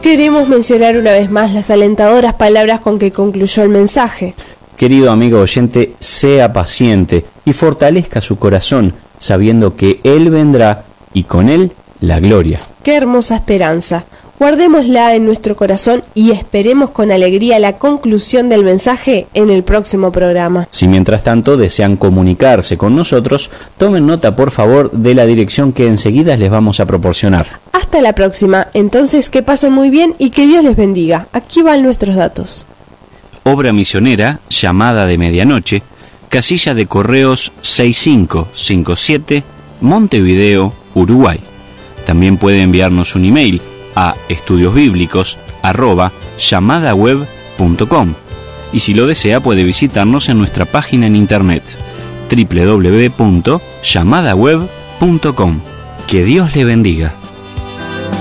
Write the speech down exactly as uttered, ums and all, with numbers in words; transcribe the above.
queremos mencionar una vez más las alentadoras palabras con que concluyó el mensaje. Querido amigo oyente, sea paciente y fortalezca su corazón, sabiendo que Él vendrá y con Él la gloria. ¡Qué hermosa esperanza! Guardémosla en nuestro corazón y esperemos con alegría la conclusión del mensaje en el próximo programa. Si mientras tanto desean comunicarse con nosotros, tomen nota por favor de la dirección que enseguida les vamos a proporcionar. Hasta la próxima, entonces que pasen muy bien y que Dios les bendiga. Aquí van nuestros datos. Obra misionera, llamada de medianoche, casilla de correos seis cinco cinco siete, Montevideo, Uruguay. También puede enviarnos un email a estudiosbíblicos arroba llamadaweb punto com y si lo desea puede visitarnos en nuestra página en internet doble u doble u doble u punto llamadaweb punto com. Que Dios le bendiga.